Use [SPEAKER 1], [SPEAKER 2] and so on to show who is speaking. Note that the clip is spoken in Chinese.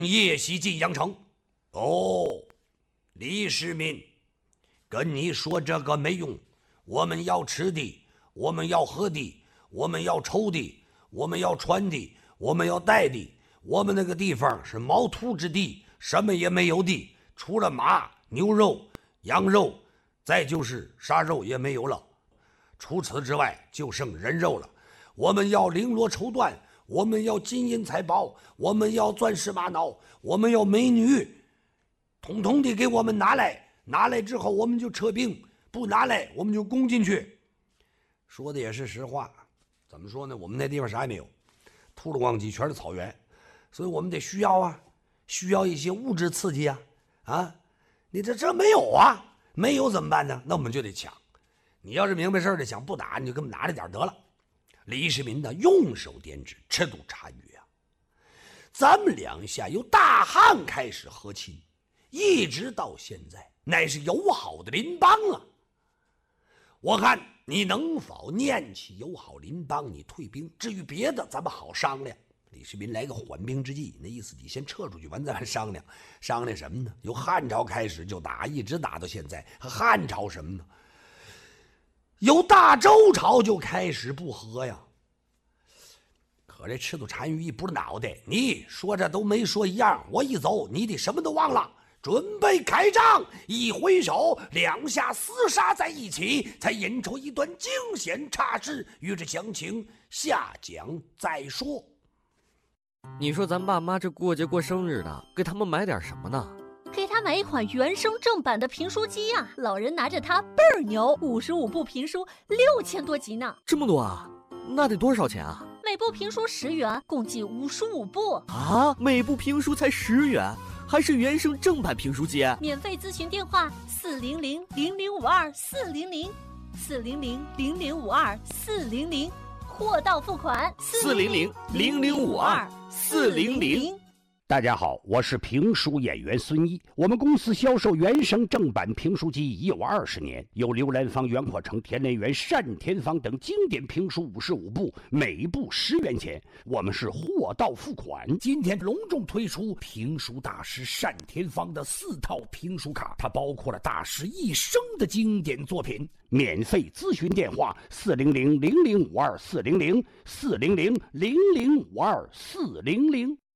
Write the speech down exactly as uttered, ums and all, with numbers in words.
[SPEAKER 1] 夜袭晋阳城。哦，李世民，跟你说这个没用。我们要吃的，我们要喝的，我们要抽的，我们要穿的，我们要带的。我们那个地方是毛秃之地，什么也没有的，除了马、牛肉、羊肉，再就是啥肉也没有了。除此之外，就剩人肉了。我们要绫罗绸缎，我们要金银财宝，我们要钻石玛瑙，我们要美女，统统的给我们拿来。拿来之后，我们就撤兵；不拿来，我们就攻进去。说的也是实话。怎么说呢？我们那地方啥也没有，秃噜光叽全是草原，所以我们得需要啊，需要一些物质刺激啊！啊，你这这没有啊？没有怎么办呢？那我们就得抢。你要是明白事儿的，想不打，你就给我们拿着点得了。李世民呢，用手点指，尺度单于啊，咱们两下由大汉开始和亲，一直到现在，乃是友好的邻邦啊。我看你能否念起友好邻邦，你退兵。至于别的，咱们好商量。李世民来个缓兵之计，那意思你先撤出去，完咱商量。商量什么呢？由汉朝开始就打，一直打到现在。汉朝什么呢？由大周朝就开始不和呀。可这赤兔单于一不是脑袋，你说这都没说一样，我一走，你得什么都忘了。准备开仗，一挥手，两下厮杀在一起，才引出一段惊险差事。与之详情，下讲再说。
[SPEAKER 2] 你说咱爸妈这过节过生日的，给他们买点什么呢？
[SPEAKER 3] 给他买一款原声正版的评书机呀、啊！老人拿着它倍儿牛，五十五部评书，六千多集呢。
[SPEAKER 2] 这么多啊？那得多少钱啊？
[SPEAKER 3] 每部评书十元，共计五十五部
[SPEAKER 2] 啊！每部评书才十元，还是原声正版评书机？
[SPEAKER 3] 免费咨询电话：四零零零零五二四零零，四零零零零五二四零零，货到付款。
[SPEAKER 2] 四零零零零五二四零零。
[SPEAKER 4] 大家好，我是评书演员孙一。我们公司销售原声正版评书机已有二十年，有刘兰芳、袁阔成、田连元、单田芳等经典评书五十五部，每部十元钱。我们是货到付款。今天隆重推出评书大师单田芳的四套评书卡，它包括了大师一生的经典作品。免费咨询电话：四零零零零五二四零零，四零零零零五二四零零。